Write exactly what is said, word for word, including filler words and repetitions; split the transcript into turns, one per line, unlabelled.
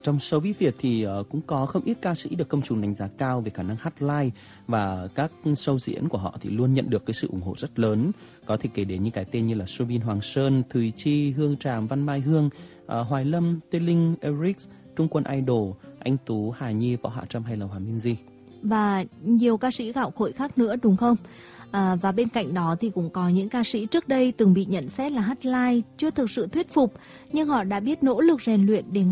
Trong showbiz Việt thì uh, cũng có không ít ca sĩ được công chúng đánh giá cao về khả năng hát live, và các show diễn của họ thì luôn nhận được cái sự ủng hộ rất lớn. Có thể kể đến những cái tên như là Soobin Hoàng Sơn, Thùy Chi, Hương Tràm, Văn Mai Hương, uh, Hoài Lâm, Tê Linh, Eric, Trung Quân Idol, Anh Tú, Hà Nhi, Võ Hạ Trâm hay là Hòa Minzy.
Và nhiều ca sĩ gạo cội khác nữa đúng không? À, và bên cạnh đó thì cũng có những ca sĩ trước đây từng bị nhận xét là hát live chưa thực sự thuyết phục, nhưng họ đã biết nỗ lực rèn luyện để